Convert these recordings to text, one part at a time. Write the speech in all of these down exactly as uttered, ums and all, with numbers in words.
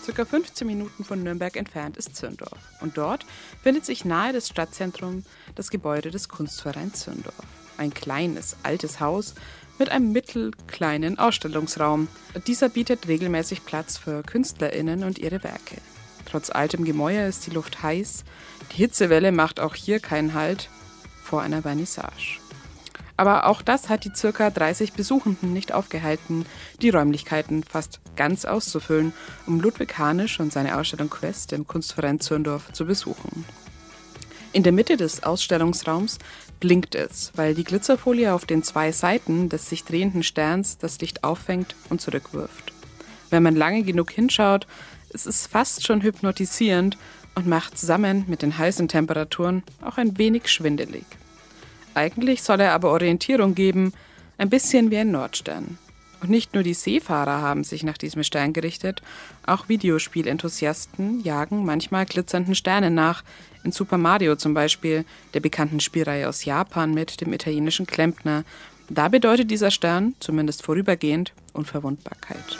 Circa fünfzehn Minuten von Nürnberg entfernt ist Zirndorf. Und dort findet sich nahe des Stadtzentrums das Gebäude des Kunstvereins Zirndorf. Ein kleines, altes Haus mit einem mittelkleinen Ausstellungsraum. Dieser bietet regelmäßig Platz für KünstlerInnen und ihre Werke. Trotz altem Gemäuer ist die Luft heiß. Die Hitzewelle macht auch hier keinen Halt vor einer Vernissage. Aber auch das hat die ca. dreißig Besuchenden nicht aufgehalten, die Räumlichkeiten fast ganz auszufüllen, um Ludwig Harnisch und seine Ausstellung Quest im Kunstverein Zirndorf zu besuchen. In der Mitte des Ausstellungsraums blinkt es, weil die Glitzerfolie auf den zwei Seiten des sich drehenden Sterns das Licht auffängt und zurückwirft. Wenn man lange genug hinschaut, ist es fast schon hypnotisierend und macht zusammen mit den heißen Temperaturen auch ein wenig schwindelig. Eigentlich soll er aber Orientierung geben, ein bisschen wie ein Nordstern. Und nicht nur die Seefahrer haben sich nach diesem Stern gerichtet, auch Videospielenthusiasten jagen manchmal glitzernden Sternen nach. In Super Mario zum Beispiel, der bekannten Spielreihe aus Japan mit dem italienischen Klempner. Da bedeutet dieser Stern, zumindest vorübergehend, Unverwundbarkeit.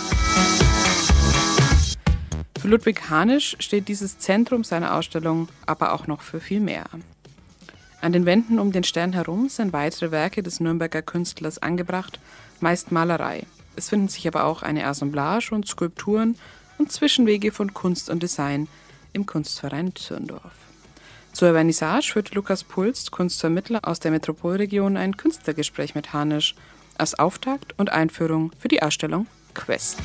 Für Ludwig Harnisch steht dieses Zentrum seiner Ausstellung aber auch noch für viel mehr. An den Wänden um den Stern herum sind weitere Werke des Nürnberger Künstlers angebracht, meist Malerei. Es finden sich aber auch eine Assemblage und Skulpturen und Zwischenwege von Kunst und Design im Kunstverein Zirndorf. Zur Vernissage führte Lukas Pulst, Kunstvermittler aus der Metropolregion, ein Künstlergespräch mit Harnisch als Auftakt und Einführung für die Ausstellung Quest.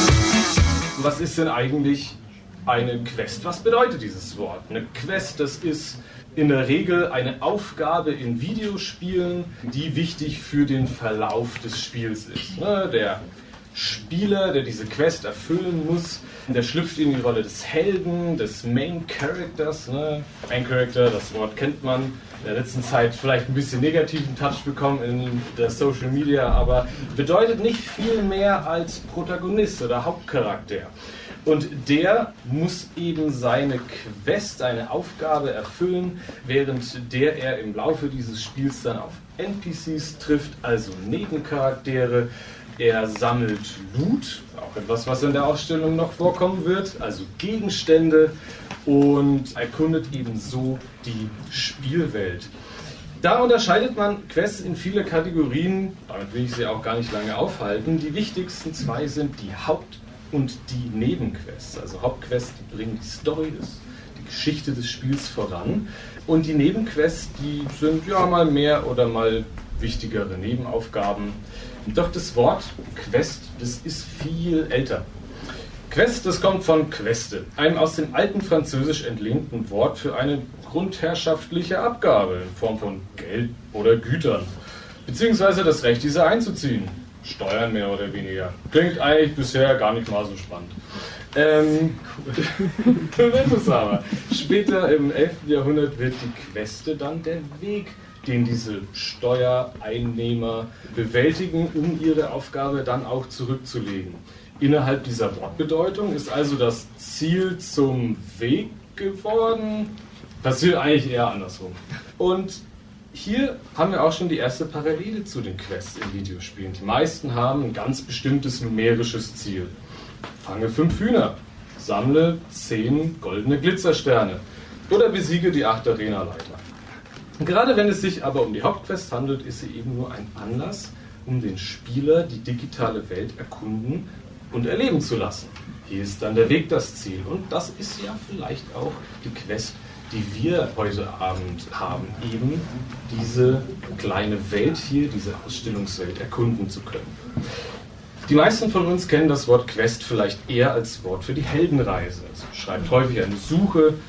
Was ist denn eigentlich eine Quest? Was bedeutet dieses Wort? Eine Quest, das ist in der Regel eine Aufgabe in Videospielen, die wichtig für den Verlauf des Spiels ist. Der Spieler, der diese Quest erfüllen muss, der schlüpft in die Rolle des Helden, des Main Characters. Main Character, das Wort kennt man, in der letzten Zeit vielleicht ein bisschen negativen Touch bekommen in der Social Media, aber bedeutet nicht viel mehr als Protagonist oder Hauptcharakter. Und der muss eben seine Quest, eine Aufgabe erfüllen, während der er im Laufe dieses Spiels dann auf N P Cs trifft, also Nebencharaktere. Er sammelt Loot, auch etwas, was in der Ausstellung noch vorkommen wird, also Gegenstände, und erkundet ebenso die Spielwelt. Da unterscheidet man Quests in viele Kategorien, damit will ich sie auch gar nicht lange aufhalten. Die wichtigsten zwei sind die Haupt- und die Nebenquests. Also Hauptquests, die bringen die Story, das, die Geschichte des Spiels voran. Und die Nebenquests, die sind ja mal mehr oder mal wichtigere Nebenaufgaben. Doch das Wort Quest, das ist viel älter. Quest, das kommt von Queste, einem aus dem alten Französisch entlehnten Wort für eine grundherrschaftliche Abgabe in Form von Geld oder Gütern, beziehungsweise das Recht, diese einzuziehen. Steuern mehr oder weniger. Klingt eigentlich bisher gar nicht mal so spannend. Ähm, das ist aber. Später im elften Jahrhundert wird die Queste dann der Weg, den diese Steuereinnehmer bewältigen, um ihre Aufgabe dann auch zurückzulegen. Innerhalb dieser Wortbedeutung ist also das Ziel zum Weg geworden. Das Ziel eigentlich eher andersrum. Und hier haben wir auch schon die erste Parallele zu den Quests in Videospielen. Die meisten haben ein ganz bestimmtes numerisches Ziel. Fange fünf Hühner, sammle zehn goldene Glitzersterne oder besiege die acht Arenaleiter. Gerade wenn es sich aber um die Hauptquest handelt, ist sie eben nur ein Anlass, um den Spieler die digitale Welt erkunden und erleben zu lassen. Hier ist dann der Weg das Ziel, und das ist ja vielleicht auch die Quest, die wir heute Abend haben, eben diese kleine Welt hier, diese Ausstellungswelt erkunden zu können. Die meisten von uns kennen das Wort Quest vielleicht eher als Wort für die Heldenreise. Es beschreibt häufig eine Suche